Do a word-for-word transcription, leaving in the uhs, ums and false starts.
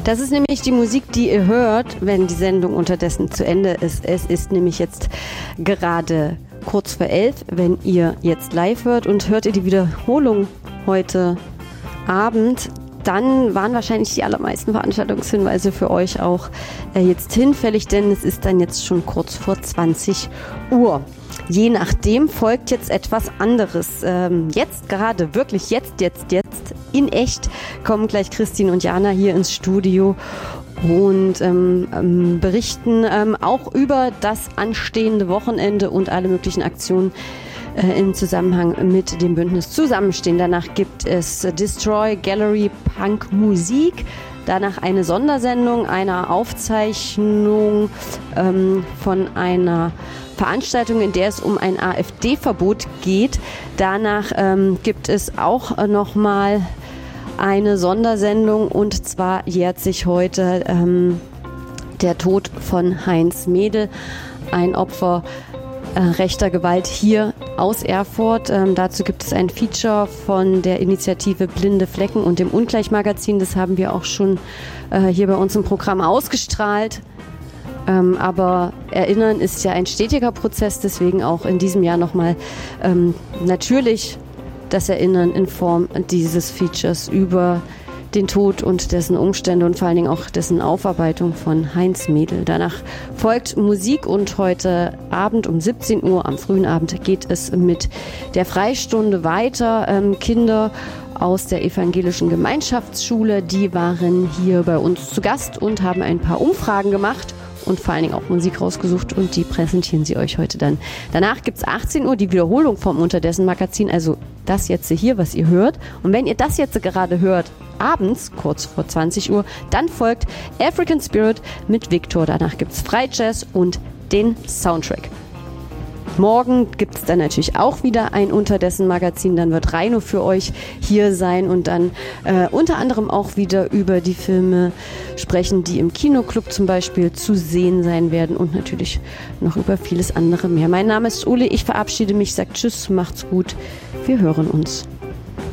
Das ist nämlich die Musik, die ihr hört, wenn die Sendung unterdessen zu Ende ist. Es ist nämlich jetzt gerade kurz vor elf, wenn ihr jetzt live hört, und hört ihr die Wiederholung heute Abend, dann waren wahrscheinlich die allermeisten Veranstaltungshinweise für euch auch äh, jetzt hinfällig, denn es ist dann jetzt schon kurz vor zwanzig Uhr. Je nachdem folgt jetzt etwas anderes. Ähm, jetzt gerade, wirklich jetzt, jetzt, jetzt, in echt, kommen gleich Christine und Jana hier ins Studio und ähm, ähm, berichten ähm, auch über das anstehende Wochenende und alle möglichen Aktionen äh, im Zusammenhang mit dem Bündnis Zusammenstehen. Danach gibt es Destroy Gallery Punk Musik. Danach eine Sondersendung, eine Aufzeichnung ähm, von einer Veranstaltung, in der es um ein AfD-Verbot geht. Danach ähm, gibt es auch äh, nochmal eine Sondersendung, und zwar jährt sich heute ähm, der Tod von Heinz Mädel, ein Opfer äh, rechter Gewalt hier aus Erfurt. Ähm, dazu gibt es ein Feature von der Initiative Blinde Flecken und dem Ungleich-Magazin. Das haben wir auch schon äh, hier bei uns im Programm ausgestrahlt. Ähm, aber Erinnern ist ja ein stetiger Prozess, deswegen auch in diesem Jahr nochmal ähm, natürlich das Erinnern in Form dieses Features über den Tod und dessen Umstände und vor allen Dingen auch dessen Aufarbeitung von Heinz Mädel. Danach folgt Musik, und heute Abend um siebzehn Uhr, am frühen Abend, geht es mit der Freistunde weiter. Ähm, Kinder aus der evangelischen Gemeinschaftsschule, die waren hier bei uns zu Gast und haben ein paar Umfragen gemacht und vor allen Dingen auch Musik rausgesucht, und die präsentieren sie euch heute dann. Danach gibt es achtzehn Uhr die Wiederholung vom Unterdessen Magazin, also das jetzt hier, was ihr hört. Und wenn ihr das jetzt gerade hört, abends, kurz vor zwanzig Uhr, dann folgt African Spirit mit Victor. Danach gibt es Freijazz und den Soundtrack. Morgen gibt es dann natürlich auch wieder ein Unterdessen Magazin. Dann wird Reino für euch hier sein und dann äh, unter anderem auch wieder über die Filme sprechen, die im Kinoclub zum Beispiel zu sehen sein werden, und natürlich noch über vieles andere mehr. Mein Name ist Uli, ich verabschiede mich, sage Tschüss, macht's gut, wir hören uns.